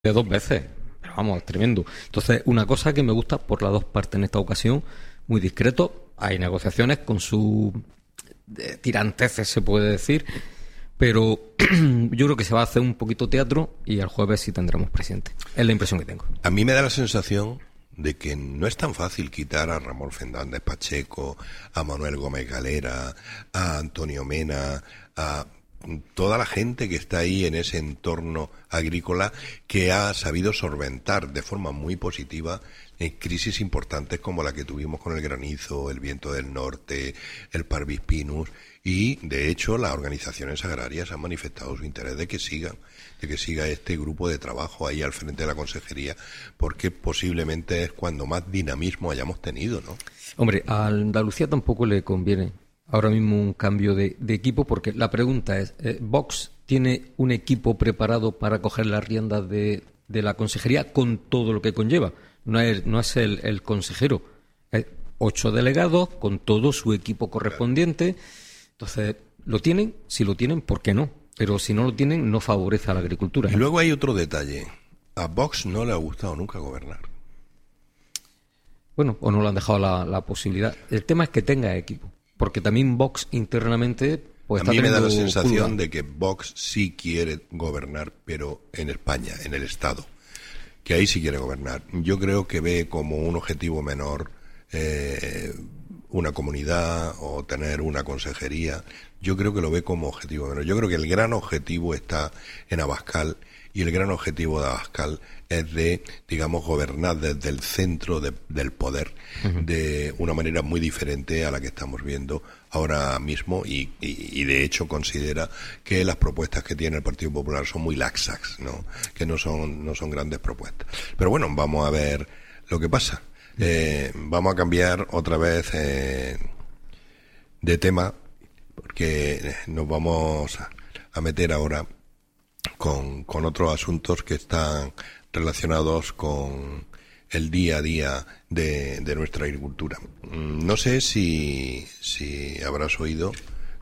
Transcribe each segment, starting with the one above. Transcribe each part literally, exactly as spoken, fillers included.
dos veces. Pero vamos, tremendo. Entonces, una cosa que me gusta por las dos partes en esta ocasión, muy discreto. Hay negociaciones con sus eh, tiranteces, se puede decir. Pero yo creo que se va a hacer un poquito teatro y el jueves sí tendremos presidente. Es la impresión que tengo. A mí me da la sensación de que no es tan fácil quitar a Ramón Fernández Pacheco, a Manuel Gómez Galera, a Antonio Mena, a toda la gente que está ahí en ese entorno agrícola que ha sabido solventar de forma muy positiva en crisis importantes como la que tuvimos con el granizo, el viento del norte, el Parvis Pinus, y de hecho las organizaciones agrarias han manifestado su interés de que sigan, de que siga este grupo de trabajo ahí al frente de la consejería, porque posiblemente es cuando más dinamismo hayamos tenido, ¿no? Hombre, a Andalucía tampoco le conviene ahora mismo un cambio de, de equipo, porque la pregunta es, eh, ¿Vox tiene un equipo preparado para coger las riendas de, de la consejería con todo lo que conlleva? No es, no es el, el consejero, es ocho delegados con todo su equipo correspondiente. Entonces, ¿lo tienen? Si lo tienen, ¿por qué no? Pero si no lo tienen, no favorece a la agricultura. Y luego hay otro detalle. A Vox no le ha gustado nunca gobernar. Bueno, o no le han dejado la, la posibilidad. El tema es que tenga equipo. Porque también Vox internamente pues, a está mí me da la teniendo sensación curva. de que Vox sí quiere gobernar, pero en España, en el Estado, que ahí sí quiere gobernar. Yo creo que ve como un objetivo menor eh, una comunidad o tener una consejería. Yo creo que lo ve como objetivo menor. Yo creo que el gran objetivo está en Abascal, y el gran objetivo de Abascal es de, digamos, gobernar desde el centro de, del poder, uh-huh, de una manera muy diferente a la que estamos viendo ahora mismo, y, y, y de hecho considera que las propuestas que tiene el Partido Popular son muy laxas, ¿no? Que no son, no son grandes propuestas. Pero bueno, vamos a ver lo que pasa. Eh, vamos a cambiar otra vez eh, de tema, porque nos vamos a meter ahora con, con otros asuntos que están relacionados con el día a día de, de nuestra agricultura. No sé si, si habrás oído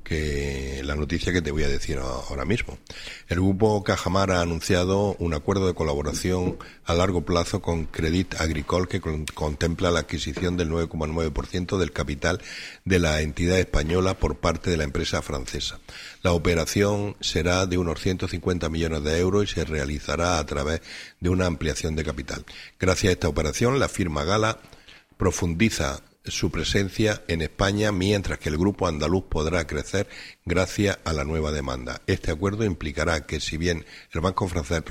que la noticia que te voy a decir ahora mismo. El grupo Cajamar ha anunciado un acuerdo de colaboración a largo plazo con Crédit Agricole que con, contempla la adquisición del nueve coma nueve por ciento del capital de la entidad española por parte de la empresa francesa. La operación será de unos ciento cincuenta millones de euros y se realizará a través de una ampliación de capital. Gracias a esta operación, la firma Gala profundiza su presencia en España, mientras que el grupo andaluz podrá crecer gracias a la nueva demanda. Este acuerdo implicará que, si bien el banco francés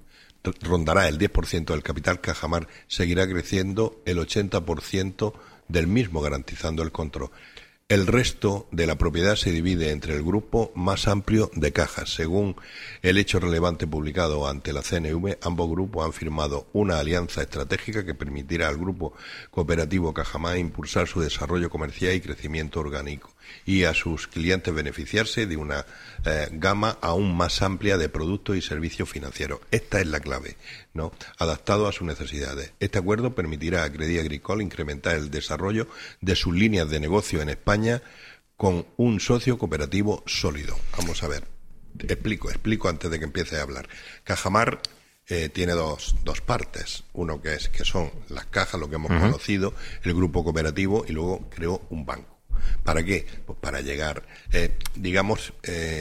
rondará el diez por ciento del capital, Cajamar seguirá creciendo el ochenta por ciento del mismo, garantizando el control. El resto de la propiedad se divide entre el grupo más amplio de cajas. Según el hecho relevante publicado ante la C N V, ambos grupos han firmado una alianza estratégica que permitirá al grupo cooperativo Cajamar impulsar su desarrollo comercial y crecimiento orgánico, y a sus clientes beneficiarse de una eh, gama aún más amplia de productos y servicios financieros. Esta es la clave, ¿no? Adaptado a sus necesidades. Este acuerdo permitirá a Crédit Agricole incrementar el desarrollo de sus líneas de negocio en España con un socio cooperativo sólido. Vamos a ver, explico, explico antes de que empiece a hablar. Cajamar eh, tiene dos, dos partes. Uno que es que son las cajas, lo que hemos uh-huh. conocido, el grupo cooperativo, y luego creó un banco. ¿Para qué? Pues para llegar, eh, digamos,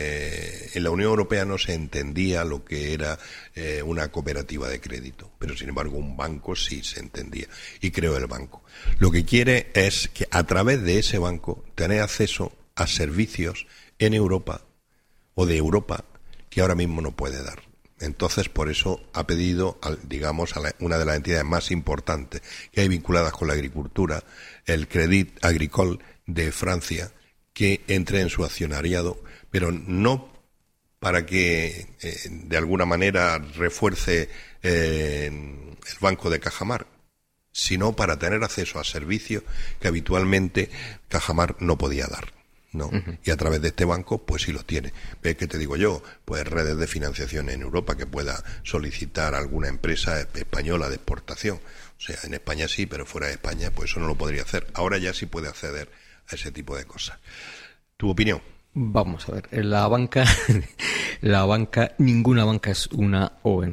eh, en la Unión Europea no se entendía lo que era eh, una cooperativa de crédito, pero sin embargo un banco sí se entendía, y creó el banco. Lo que quiere es que a través de ese banco tener acceso a servicios en Europa o de Europa que ahora mismo no puede dar. Entonces, por eso ha pedido, al, digamos, a la, una de las entidades más importantes que hay vinculadas con la agricultura, el Crédit Agricole de Francia, que entre en su accionariado, pero no para que eh, de alguna manera refuerce eh, el banco de Cajamar, sino para tener acceso a servicios que habitualmente Cajamar no podía dar, ¿no? Uh-huh. Y a través de este banco, pues sí los tiene. ¿Ves qué te digo yo? Pues redes de financiación en Europa que pueda solicitar alguna empresa española de exportación. O sea, en España sí, pero fuera de España, pues eso no lo podría hacer. Ahora ya sí puede acceder a ese tipo de cosas. ¿Tu opinión? Vamos a ver, la banca, la banca, ninguna banca es una O N G.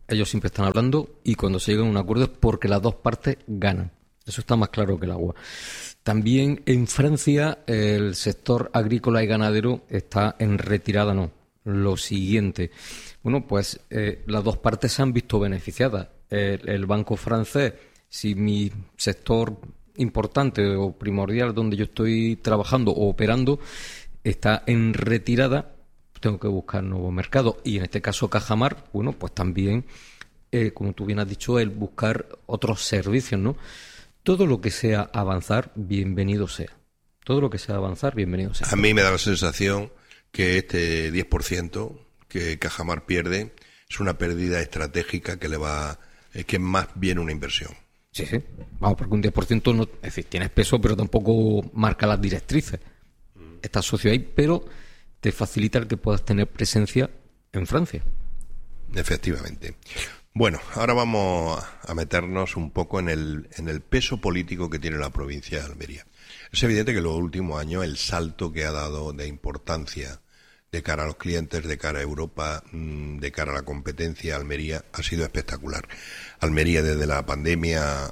ellos siempre están hablando y cuando se llega a un acuerdo es porque las dos partes ganan. Eso está más claro que el agua. También en Francia el sector agrícola y ganadero está en retirada, no. Lo siguiente, bueno, pues eh, las dos partes se han visto beneficiadas. El, el banco francés, si mi sector importante o primordial donde yo estoy trabajando o operando está en retirada, tengo que buscar nuevos mercados. Y en este caso Cajamar, bueno, pues también, eh, como tú bien has dicho, el buscar otros servicios, ¿no? Todo lo que sea avanzar, bienvenido sea. Todo lo que sea avanzar, bienvenido sea. A mí me da la sensación que este diez por ciento que Cajamar pierde es una pérdida estratégica que le va, eh, que es más bien una inversión. Sí, sí. Vamos, porque un diez por ciento no, es decir, tienes peso, pero tampoco marca las directrices. Estás socio ahí, pero te facilita el que puedas tener presencia en Francia. Efectivamente. Bueno, ahora vamos a meternos un poco en el, en el peso político que tiene la provincia de Almería. Es evidente que en los últimos años el salto que ha dado de importancia de cara a los clientes, de cara a Europa, de cara a la competencia, Almería ha sido espectacular. Almería desde la pandemia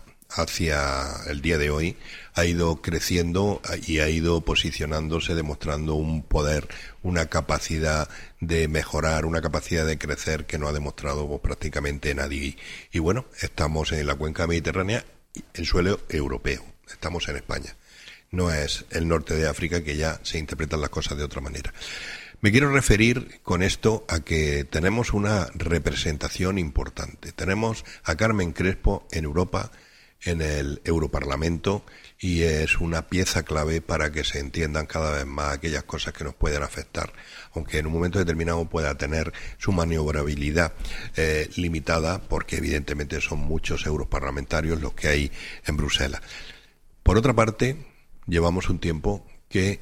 hacia el día de hoy ha ido creciendo y ha ido posicionándose, demostrando un poder, una capacidad de mejorar, una capacidad de crecer que no ha demostrado pues, prácticamente nadie. Y, y bueno, estamos en la cuenca mediterránea, en suelo europeo, estamos en España. No es el norte de África, que ya se interpretan las cosas de otra manera. Me quiero referir con esto a que tenemos una representación importante. Tenemos a Carmen Crespo en Europa, en el Europarlamento, y es una pieza clave para que se entiendan cada vez más aquellas cosas que nos pueden afectar, aunque en un momento determinado pueda tener su maniobrabilidad eh, limitada, porque evidentemente son muchos europarlamentarios los que hay en Bruselas. Por otra parte, llevamos un tiempo que,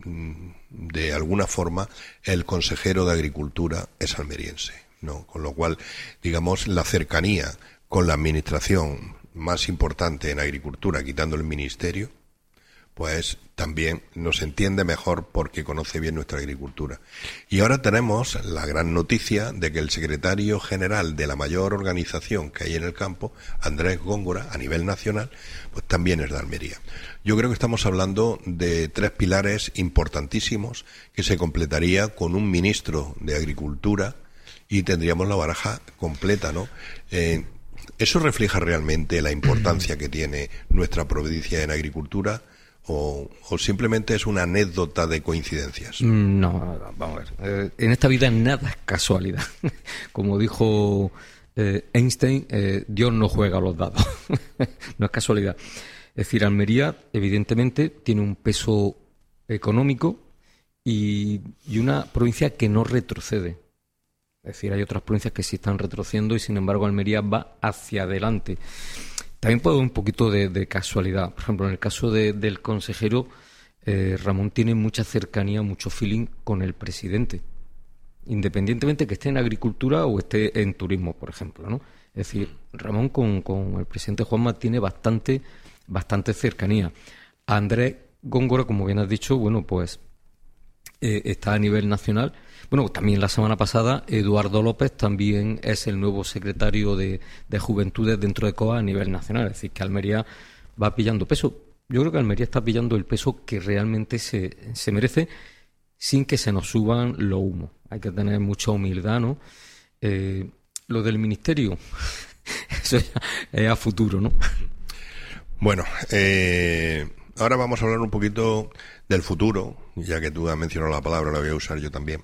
de alguna forma, el consejero de Agricultura es almeriense, ¿no? Con lo cual, digamos, la cercanía con la administración más importante en agricultura, quitando el ministerio, pues también nos entiende mejor porque conoce bien nuestra agricultura. Y ahora tenemos la gran noticia de que el secretario general de la mayor organización que hay en el campo, Andrés Góngora, a nivel nacional, pues también es de Almería. Yo creo que estamos hablando de tres pilares importantísimos que se completaría con un ministro de Agricultura y tendríamos la baraja completa, ¿no? Eh, ¿Eso refleja realmente la importancia que tiene nuestra provincia en agricultura o, o simplemente es una anécdota de coincidencias? No, vamos a ver. Eh, en esta vida nada es casualidad. Como dijo eh, Einstein, eh, Dios no juega a los dados. No es casualidad. Es decir, Almería evidentemente tiene un peso económico y, y una provincia que no retrocede. Es decir, hay otras provincias que sí están retrocediendo y, sin embargo, Almería va hacia adelante. También puede haber un poquito de, de casualidad. Por ejemplo, en el caso de, del consejero, eh, Ramón tiene mucha cercanía, mucho feeling con el presidente, independientemente que esté en agricultura o esté en turismo, por ejemplo, ¿no? Es decir, Ramón con, con el presidente Juanma tiene bastante, bastante cercanía. Andrés Góngora, como bien has dicho, bueno, pues eh, está a nivel nacional. Bueno, también la semana pasada Eduardo López también es el nuevo secretario de, de Juventudes dentro de C O A a nivel nacional. Es decir, que Almería va pillando peso. Yo creo que Almería está pillando el peso que realmente se, se merece sin que se nos suban los humos. Hay que tener mucha humildad, ¿no? Eh, lo del ministerio, eso ya es a futuro, ¿no? Bueno, eh, ahora vamos a hablar un poquito del futuro, ya que tú has mencionado la palabra, la voy a usar yo también.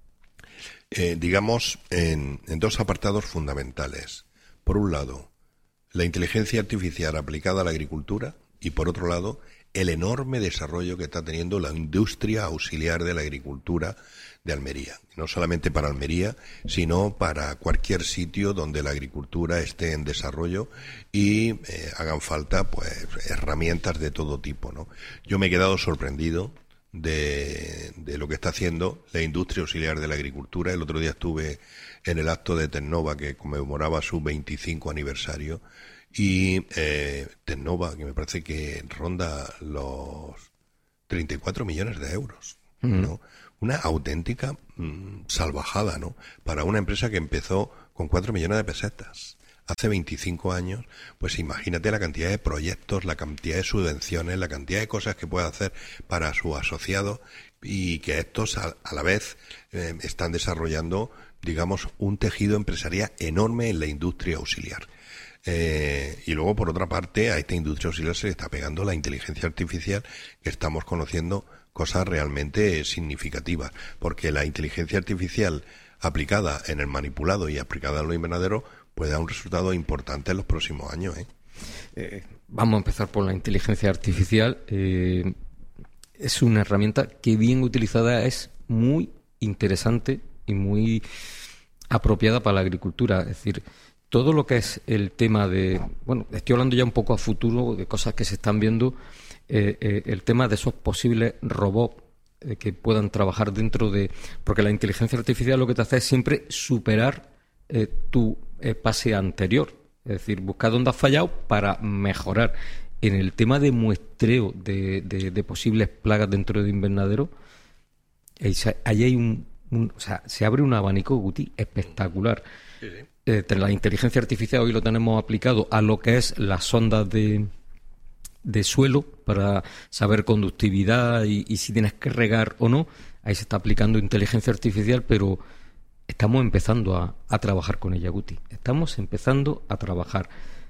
Eh, digamos, en, en dos apartados fundamentales. Por un lado, la inteligencia artificial aplicada a la agricultura y, por otro lado, el enorme desarrollo que está teniendo la industria auxiliar de la agricultura de Almería. No solamente para Almería, sino para cualquier sitio donde la agricultura esté en desarrollo y eh, hagan falta pues herramientas de todo tipo, ¿no? Yo me he quedado sorprendido De, de lo que está haciendo la industria auxiliar de la agricultura. El otro día estuve en el acto de Tecnova que conmemoraba su veinticinco aniversario y eh, Tecnova, que me parece que ronda los treinta y cuatro millones de euros, ¿no? Mm. Una auténtica mmm, salvajada, ¿no? Para una empresa que empezó con cuatro millones de pesetas. Hace veinticinco años, pues imagínate la cantidad de proyectos, la cantidad de subvenciones, la cantidad de cosas que puede hacer para su asociado, y que estos a, a la vez eh, están desarrollando, digamos, un tejido empresarial enorme en la industria auxiliar. Eh, y luego, por otra parte, a esta industria auxiliar se le está pegando la inteligencia artificial, que estamos conociendo cosas realmente significativas, porque la inteligencia artificial aplicada en el manipulado y aplicada en los invernaderos puede dar un resultado importante en los próximos años. ¿eh? Eh, vamos a empezar por la inteligencia artificial. Eh, es una herramienta que, bien utilizada, es muy interesante y muy apropiada para la agricultura. Es decir, todo lo que es el tema de... Bueno, estoy hablando ya un poco a futuro de cosas que se están viendo. Eh, eh, el tema de esos posibles robots eh, que puedan trabajar dentro de... Porque la inteligencia artificial lo que te hace es siempre superar eh, tu eh, pase anterior. Es decir, buscar dónde has fallado para mejorar. En el tema de muestreo de, de, de posibles plagas dentro de invernadero, ahí hay un, un... O sea, se abre un abanico, Guti, espectacular. Sí, sí. Eh, la inteligencia artificial hoy lo tenemos aplicado a lo que es las sondas de, de suelo para saber conductividad y, y si tienes que regar o no. Ahí se está aplicando inteligencia artificial, pero estamos empezando a, a trabajar con ella, Guti. Estamos empezando a trabajar.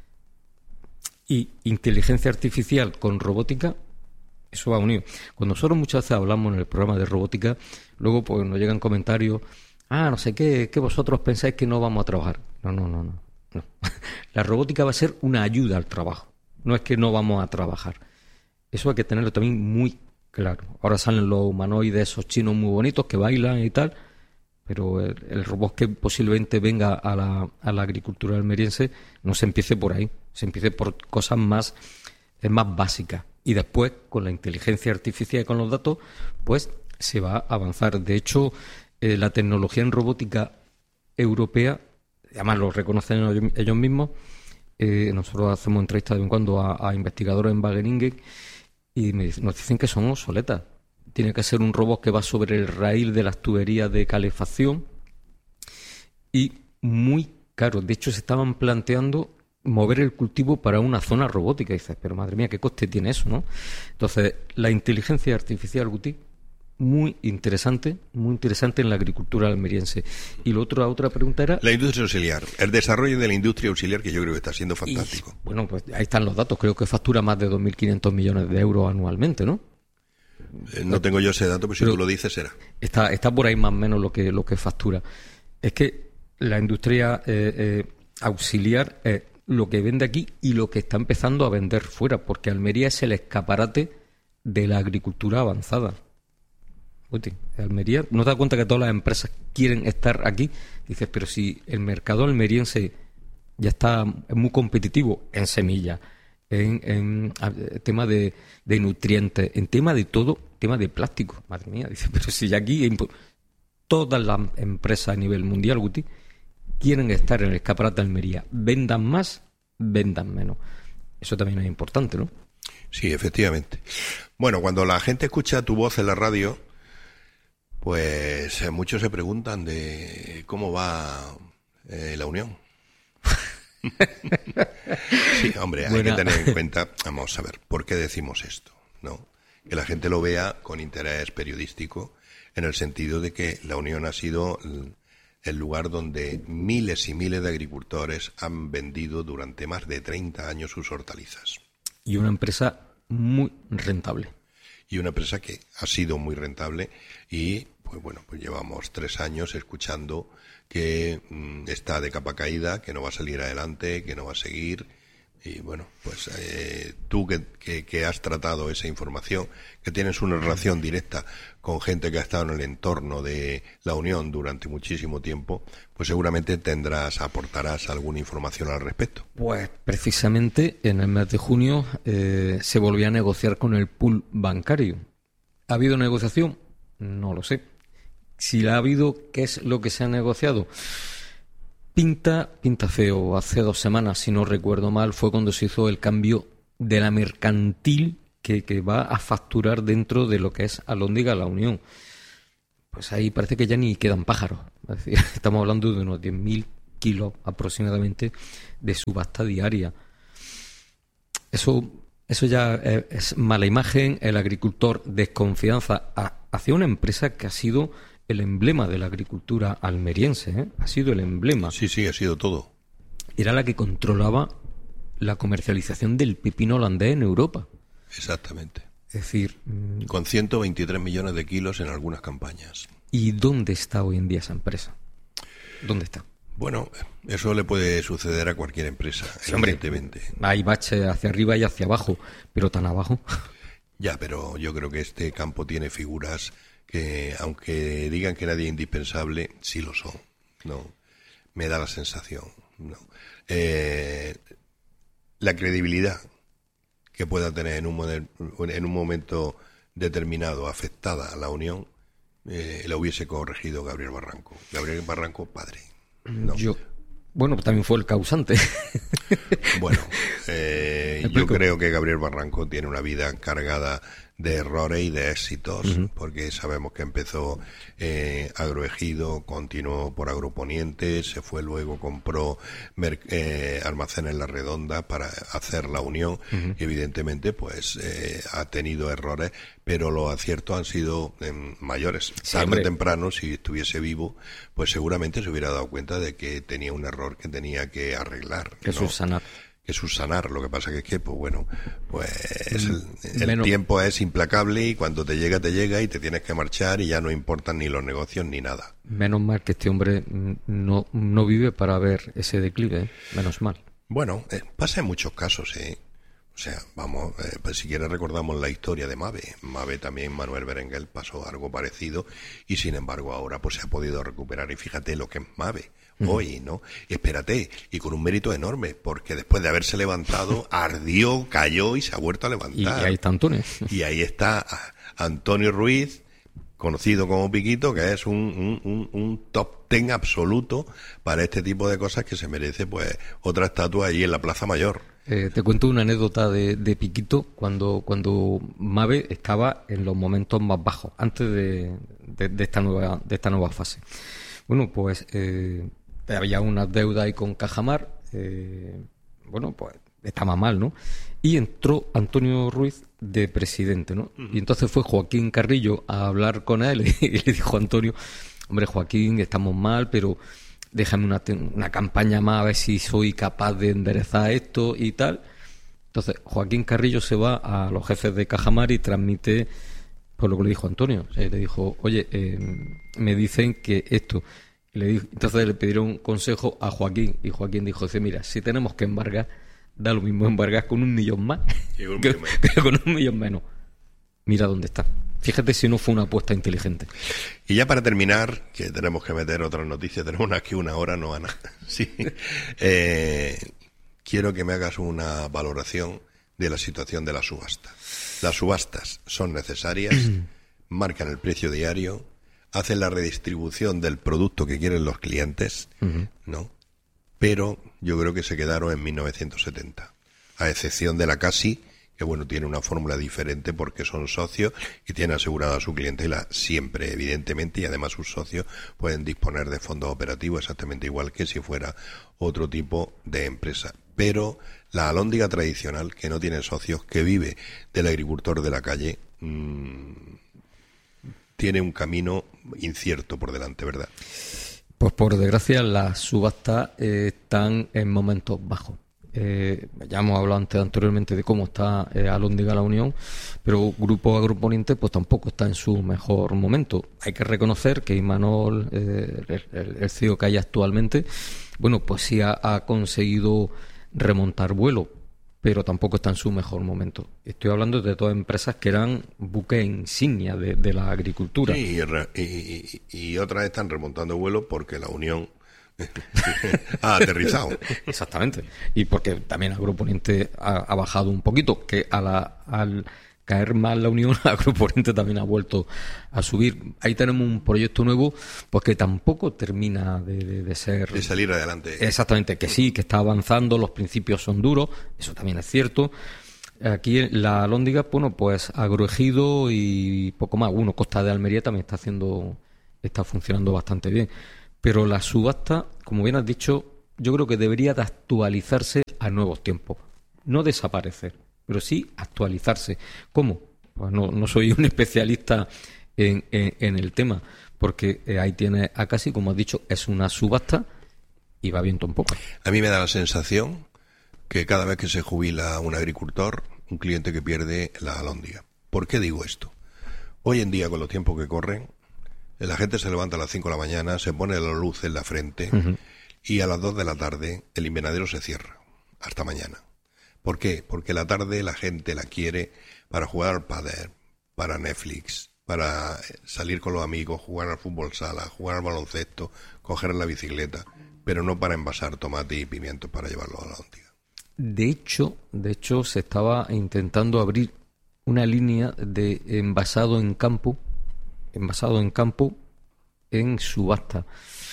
Y inteligencia artificial con robótica, eso va unido. Cuando nosotros muchas veces hablamos en el programa de robótica, luego pues nos llegan comentarios: ah, no sé qué, que vosotros pensáis que no vamos a trabajar. No, no, no, no, no. La robótica va a ser una ayuda al trabajo. No es que no vamos a trabajar. Eso hay que tenerlo también muy claro. Ahora salen los humanoides, esos chinos muy bonitos que bailan y tal, pero el, el robot que posiblemente venga a la, a la agricultura almeriense no se empiece por ahí. Se empiece por cosas más, más básicas. Y después, con la inteligencia artificial y con los datos, pues se va a avanzar. De hecho, Eh, la tecnología en robótica europea, además lo reconocen ellos mismos, eh, nosotros hacemos entrevistas de vez en cuando a, a investigadores en Wageningen y me, nos dicen que son obsoletas. Tiene que ser un robot que va sobre el raíl de las tuberías de calefacción y muy caro. De hecho, se estaban planteando mover el cultivo para una zona robótica. Y dices, pero madre mía, ¿qué coste tiene eso, no? Entonces, la inteligencia artificial, Guti, muy interesante, muy interesante en la agricultura almeriense. Y la otra, otra pregunta era... La industria auxiliar, el desarrollo de la industria auxiliar, que yo creo que está siendo fantástico. Y, bueno, pues ahí están los datos. Creo que factura más de dos mil quinientos millones de euros anualmente, ¿no? Eh, no tengo yo ese dato, pero, pero si tú lo dices, será. Está, está por ahí más o menos lo que, lo que factura. Es que la industria eh, eh, auxiliar es lo que vende aquí y lo que está empezando a vender fuera, porque Almería es el escaparate de la agricultura avanzada. Almería, ¿no te das cuenta que todas las empresas quieren estar aquí? Dices, pero si el mercado almeriense ya está es muy competitivo en semillas, en, en, en tema de, de nutrientes, en tema de todo, tema de plástico, madre mía, dice, pero si ya aquí todas las empresas a nivel mundial, Guti, quieren estar en el escaparate de Almería, vendan más, vendan menos. Eso también es importante, ¿no? Sí, efectivamente. Bueno, cuando la gente escucha tu voz en la radio, pues eh, muchos se preguntan de cómo va eh, la unión. Sí, hombre, hay Buena. que tener en cuenta, vamos a ver, ¿por qué decimos esto? ¿No? Que la gente lo vea con interés periodístico, en el sentido de que la unión ha sido el lugar donde miles y miles de agricultores han vendido durante más de treinta años sus hortalizas. Y una empresa muy rentable. Y una empresa que ha sido muy rentable y, pues bueno, pues llevamos tres años escuchando que mmm, está de capa caída, que no va a salir adelante, que no va a seguir. Y bueno, pues eh, tú que, que, que has tratado esa información, que tienes una relación directa con gente que ha estado en el entorno de la Unión durante muchísimo tiempo, pues seguramente tendrás, aportarás alguna información al respecto. Pues precisamente en el mes de junio eh, se volvió a negociar con el pool bancario. ¿Ha habido negociación? No lo sé. Si la ha habido, ¿qué es lo que se ha negociado? Pinta, pinta feo. Hace dos semanas, si no recuerdo mal, fue cuando se hizo el cambio de la mercantil que, que va a facturar dentro de lo que es Alhóndiga la Unión. Pues ahí parece que ya ni quedan pájaros. Es decir, estamos hablando de unos diez mil, kilos aproximadamente de subasta diaria. Eso, eso ya es, es mala imagen. El agricultor desconfianza hacia una empresa que ha sido el emblema de la agricultura almeriense, ¿eh? Ha sido el emblema. Sí, sí, ha sido todo. Era la que controlaba la comercialización del pepino holandés en Europa. Exactamente. Es decir... Con ciento veintitrés millones de kilos en algunas campañas. ¿Y dónde está hoy en día esa empresa? ¿Dónde está? Bueno, eso le puede suceder a cualquier empresa, sí, evidentemente. Hombre, hay baches hacia arriba y hacia abajo, pero tan abajo... Ya, pero yo creo que este campo tiene figuras que, aunque digan que nadie es indispensable, sí lo son. No, me da la sensación. No. Eh, la credibilidad que pueda tener en un, model, en un momento determinado afectada a la Unión, eh, la hubiese corregido Gabriel Barranco. Gabriel Barranco, padre. No. Yo, bueno, también fue el causante. Bueno, eh, yo creo que Gabriel Barranco tiene una vida cargada de errores y de éxitos, uh-huh. porque sabemos que empezó eh, Agroejido, continuó por Agroponiente, se fue luego, compró eh, Almacenes La Redonda para hacer la unión, uh-huh. y evidentemente pues eh, ha tenido errores, pero los aciertos han sido eh, mayores. Sí, tarde o temprano, si estuviese vivo, pues seguramente se hubiera dado cuenta de que tenía un error que tenía que arreglar, que ¿no? subsanar. que subsanar. Lo que pasa que es que, pues bueno, pues el, el Menos... tiempo es implacable y cuando te llega, te llega y te tienes que marchar y ya no importan ni los negocios ni nada. Menos mal que este hombre no, no vive para ver ese declive, ¿eh? Menos mal. Bueno, eh, pasa en muchos casos, ¿eh? O sea, vamos, eh, pues si quieres recordamos la historia de Mave. Mave también, Manuel Berenguel, pasó algo parecido y sin embargo ahora pues se ha podido recuperar y fíjate lo que es Mave. Hoy, ¿no? Y espérate, y con un mérito enorme, porque después de haberse levantado, ardió, cayó y se ha vuelto a levantar. Y ahí está Antonio. Y ahí está Antonio Ruiz, conocido como Piquito, que es un, un, un, un top ten absoluto para este tipo de cosas que se merece, pues, otra estatua ahí en la Plaza Mayor. Eh, te cuento una anécdota de, de Piquito cuando, cuando Mave estaba en los momentos más bajos, antes de, de, de, esta, nueva, de esta nueva fase. Bueno, pues... Eh, había unas deudas ahí con Cajamar, eh, bueno, pues estaba mal, ¿no? Y entró Antonio Ruiz de presidente, ¿no? Uh-huh. Y entonces fue Joaquín Carrillo a hablar con él y le dijo a Antonio, hombre, Joaquín, estamos mal, pero déjame una, una campaña más a ver si soy capaz de enderezar esto y tal. Entonces Joaquín Carrillo se va a los jefes de Cajamar y transmite por lo que le dijo Antonio. Eh, le dijo, oye, eh, me dicen que esto... Le dijo, entonces le pidieron consejo a Joaquín y Joaquín dijo, mira, si tenemos que embargar, da lo mismo embargar con un millón más que, que, que con un millón menos. Mira dónde está. Fíjate si no fue una apuesta inteligente. Y ya para terminar, que tenemos que meter otras noticias, tenemos aquí una hora, no, Ana. Sí. Eh, quiero que me hagas una valoración de la situación de la subasta. Las subastas son necesarias, marcan el precio diario, hacen la redistribución del producto que quieren los clientes, uh-huh. ¿no? Pero yo creo que se quedaron en mil novecientos setenta, a excepción de la Casi, que bueno, tiene una fórmula diferente porque son socios y tiene asegurada a su clientela siempre, evidentemente, y además sus socios pueden disponer de fondos operativos exactamente igual que si fuera otro tipo de empresa. Pero la alhóndiga tradicional, que no tiene socios, que vive del agricultor de la calle, mmm, tiene un camino incierto por delante, ¿verdad? Pues por desgracia las subastas eh, están en momentos bajos. Eh, ya hemos hablado antes, anteriormente de cómo está eh, Alhóndiga la Unión, pero Grupo Agroponiente pues tampoco está en su mejor momento. Hay que reconocer que Imanol, eh, el, el C E O que hay actualmente, bueno, pues sí ha, ha conseguido remontar vuelo, pero tampoco está en su mejor momento. Estoy hablando de todas empresas que eran buques insignia de, de la agricultura. Sí, y, y, y otras están remontando vuelo porque la Unión ha aterrizado. Exactamente. Y porque también Agroponiente ha, ha bajado un poquito, que a la, al caer más la Unión, Agroponiente también ha vuelto a subir. Ahí tenemos un proyecto nuevo, pues que tampoco termina de, de, de ser... De salir adelante. Exactamente, que sí, que está avanzando, los principios son duros, eso también es cierto. Aquí en la Alhóndiga, bueno, pues Agroejido y poco más. Uno, Costa de Almería también está haciendo, está funcionando bastante bien. Pero la subasta, como bien has dicho, yo creo que debería de actualizarse a nuevos tiempos. No desaparecer, pero sí actualizarse. ¿Cómo? Pues no, no soy un especialista en, en, en el tema, porque eh, ahí tiene a casi, como has dicho, es una subasta y va viento un poco. A mí me da la sensación que cada vez que se jubila un agricultor, un cliente que pierde la alhóndiga. ¿Por qué digo esto? Hoy en día, con los tiempos que corren, la gente se levanta a las cinco de la mañana, se pone la luz en la frente, uh-huh, y a las dos de la tarde el invernadero se cierra. Hasta mañana. ¿Por qué? Porque la tarde la gente la quiere para jugar al pádel, para Netflix, para salir con los amigos, jugar al fútbol sala, jugar al baloncesto, coger la bicicleta, pero no para envasar tomate y pimientos para llevarlo a la alhóndiga. De hecho, de hecho se estaba intentando abrir una línea de envasado en campo, envasado en campo en subasta.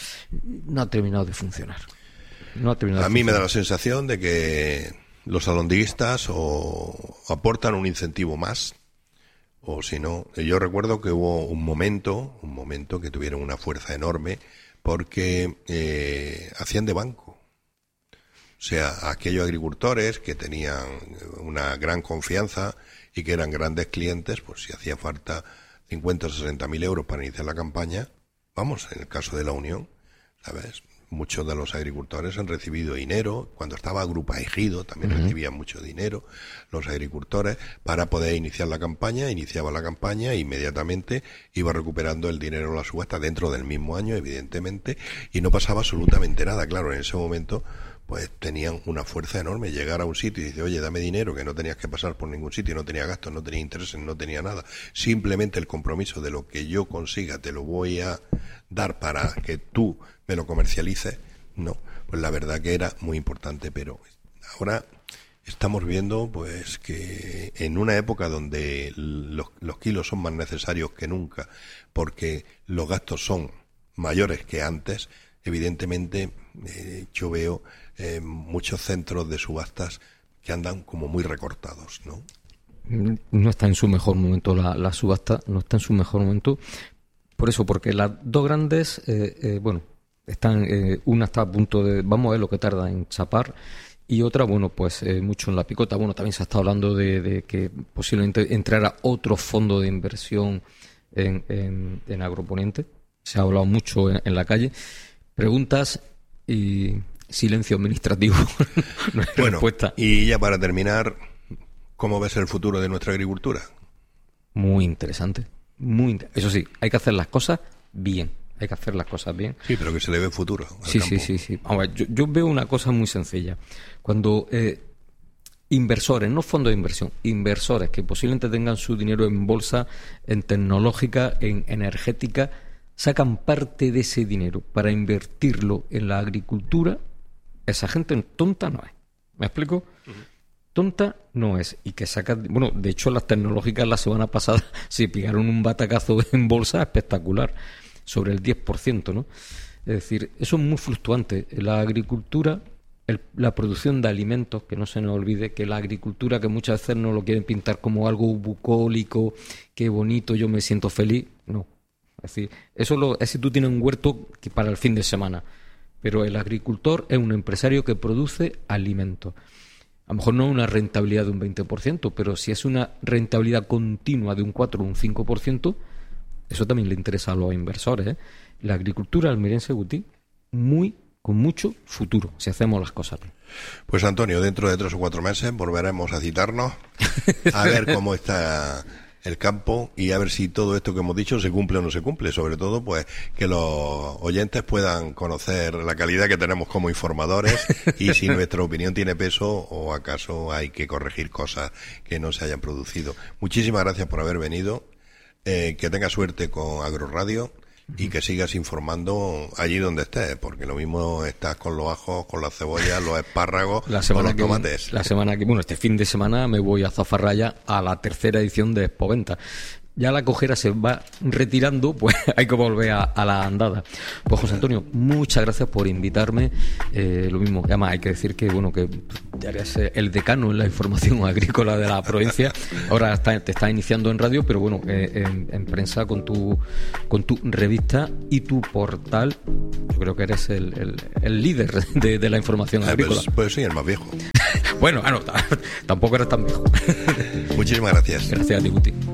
No ha terminado de funcionar. No ha terminado a de mí funcionar. Me da la sensación de que los alhondiguistas o aportan un incentivo más, o si no, yo recuerdo que hubo un momento, un momento que tuvieron una fuerza enorme porque eh, hacían de banco. O sea, aquellos agricultores que tenían una gran confianza y que eran grandes clientes, pues si hacía falta cincuenta o sesenta mil euros para iniciar la campaña, vamos, en el caso de la Unión, ¿sabes? Muchos de los agricultores han recibido dinero. Cuando estaba Grupo Ejido también uh-huh. recibían mucho dinero los agricultores para poder iniciar la campaña. Iniciaba la campaña e inmediatamente iba recuperando el dinero de la subasta dentro del mismo año, evidentemente, y no pasaba absolutamente nada. Claro, en ese momento pues tenían una fuerza enorme. Llegar a un sitio y decir, oye, dame dinero, que no tenías que pasar por ningún sitio, no tenía gastos, no tenía intereses, no tenía nada. Simplemente el compromiso de lo que yo consiga te lo voy a dar para que tú me lo comercialices. No, pues la verdad que era muy importante, pero ahora estamos viendo pues que en una época donde los, los kilos son más necesarios que nunca, porque los gastos son mayores que antes, evidentemente eh, yo veo eh, muchos centros de subastas que andan como muy recortados, ¿no? No está en su mejor momento la, la subasta, no está en su mejor momento. Por eso, porque las dos grandes, eh, eh, bueno, están, eh, una está a punto de, vamos a ver lo que tarda en chapar, y otra, bueno, pues eh, mucho en la picota. Bueno, también se está hablando de, de que posiblemente entrara otro fondo de inversión en, en, en Agroponente. Se ha hablado mucho en, en la calle. Preguntas y silencio administrativo. No hay bueno, respuesta. Y ya para terminar, ¿cómo ves el futuro de nuestra agricultura? Muy interesante. Muy inter- Eso sí, hay que hacer las cosas bien. Hay que hacer las cosas bien. Sí, pero que se le ve futuro al sí, campo. Sí, sí, sí. Vamos a ver, yo, yo veo una cosa muy sencilla. Cuando eh, inversores, no fondos de inversión, inversores que posiblemente tengan su dinero en bolsa, en tecnológica, en energética, sacan parte de ese dinero para invertirlo en la agricultura, esa gente tonta no es. ¿Me explico? Uh-huh. Tonta no es. Y que saca, bueno, de hecho las tecnológicas la semana pasada se pegaron un batacazo en bolsa espectacular, sobre el diez por ciento, ¿no? Es decir, eso es muy fluctuante. La agricultura, el, la producción de alimentos, que no se nos olvide que la agricultura, que muchas veces nos lo quieren pintar como algo bucólico, qué bonito, yo me siento feliz, no. Es decir, eso lo, es si tú tienes un huerto que para el fin de semana, pero el agricultor es un empresario que produce alimentos. A lo mejor no una rentabilidad de un veinte por ciento, pero si es una rentabilidad continua de un cuatro o un cinco por ciento, eso también le interesa a los inversores, ¿eh? La agricultura almeriense, Guti, muy, con mucho futuro, si hacemos las cosas bien. Pues Antonio, dentro de tres o cuatro meses volveremos a citarnos, a ver cómo está el campo y a ver si todo esto que hemos dicho se cumple o no se cumple. Sobre todo, pues que los oyentes puedan conocer la calidad que tenemos como informadores y si nuestra opinión tiene peso o acaso hay que corregir cosas que no se hayan producido. Muchísimas gracias por haber venido. Eh, que tengas suerte con Agroradio y que sigas informando allí donde estés, porque lo mismo estás con los ajos, con las cebollas, los espárragos, la semana con los tomates. Que, la semana que, bueno, este fin de semana me voy a Zafarraya a la tercera edición de Expoventa. ya la cojera se va retirando, pues hay que volver a, a la andada. Pues José Antonio, muchas gracias por invitarme. Eh, lo mismo, además hay que decir que bueno que ya eres el decano en la información agrícola de la provincia. Ahora está, te estás iniciando en radio, pero bueno, eh, en, en prensa con tu con tu revista y tu portal. Yo creo que eres el, el, el líder de, de la información agrícola. Pues, pues soy el más viejo. Bueno, ah, no, tampoco eres tan viejo. Muchísimas gracias. Gracias a ti, Guti.